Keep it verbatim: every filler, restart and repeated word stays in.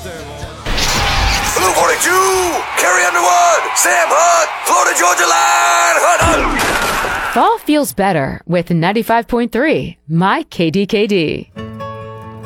Blue forty-two, Carrie Underwood, Sam Hunt, Florida Georgia Line, Hunt, Hunt. Fall feels better with ninety-five point three My K D K D.